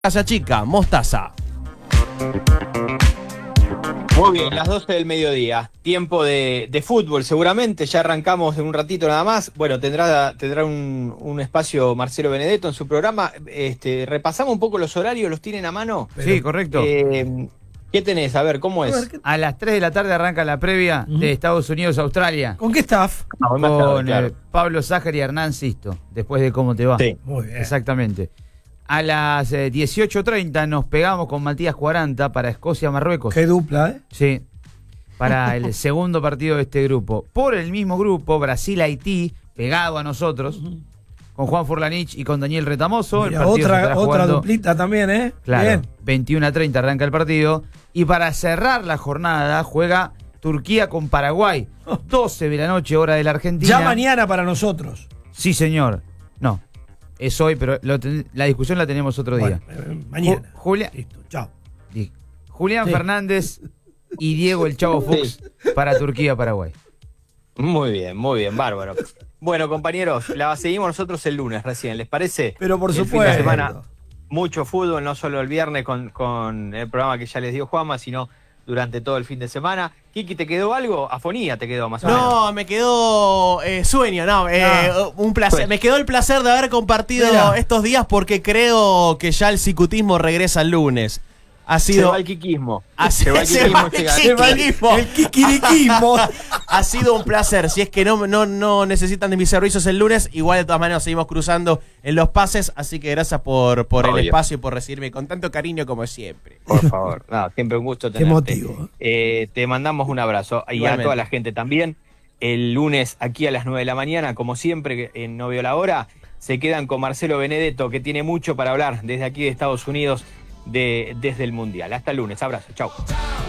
Casa Chica, Mostaza. Muy bien, las 12 del mediodía, tiempo de fútbol seguramente, ya arrancamos en un ratito nada más. Bueno, tendrá un espacio Marcelo Benedetto en su programa. Repasamos un poco los horarios, ¿los tienen a mano? Sí, correcto. ¿Qué tenés? A ver, ¿cómo es? A las 3 de la tarde arranca la previa de Estados Unidos-Australia. ¿Con qué staff? Con Pablo Sájar y Hernán Sisto, después de cómo te va. Sí. Muy bien. Exactamente. A las 18:30 nos pegamos con Matías 40 para Escocia-Marruecos. Qué dupla, ¿eh? Sí, para el segundo partido de este grupo. Por el mismo grupo, Brasil-Haití, pegado a nosotros, con Juan Furlanich y con Daniel Retamoso. Mira, el partido se estará otra jugando, duplita también, ¿eh? claro, Bien. 21:30 arranca el partido. Y para cerrar la jornada juega Turquía con Paraguay. 12 de la noche, hora de la Argentina. Ya mañana para nosotros. Sí, señor. No, es hoy, pero la discusión la tenemos otro día. Bueno, mañana. Listo, chao. Julián Sí. Fernández y Diego el Chavo Fuchs para Turquía-Paraguay. Muy bien, bárbaro. Bueno, compañeros, la seguimos nosotros el lunes recién, ¿les parece? Pero por El fin de supuesto. semana, mucho fútbol, no solo el viernes con el programa que ya les dio Juanma, sino durante todo el fin de semana. Kiki, ¿te quedó algo? Afonía te quedó más o menos. No, me quedó sueño, un placer. Sueño. Me quedó el placer de haber compartido Mirá. estos días porque creo que ya el cicutismo regresa el lunes. Ha Se sido... va el kikismo. Se va el kikismo. El kikiriquismo. Ha sido un placer. Si es que no necesitan de mis servicios el lunes, igual de todas maneras seguimos cruzando en los pases. Así que gracias por el Obvio. espacio y por recibirme con tanto cariño como siempre. Por favor. No, siempre un gusto tenerte. motivo. Te mandamos un abrazo. Y Igualmente. a toda la gente también. El lunes aquí a las 9 de la mañana, como siempre, en No Veo la Hora, se quedan con Marcelo Benedetto, que tiene mucho para hablar desde aquí de Estados Unidos, desde el Mundial. Hasta el lunes. Abrazo. Chau.